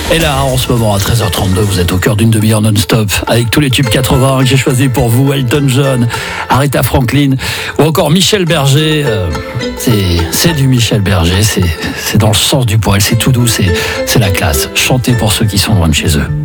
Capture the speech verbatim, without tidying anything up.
Et là, en ce moment, à treize heures trente-deux, vous êtes au cœur d'une demi-heure non-stop avec tous les tubes quatre-vingts que j'ai choisis pour vous. Elton John, Aretha Franklin ou encore Michel Berger. Euh, c'est, c'est du Michel Berger, c'est, c'est dans le sens du poil, c'est tout doux, c'est, c'est la classe. Chantez pour ceux qui sont loin de chez eux.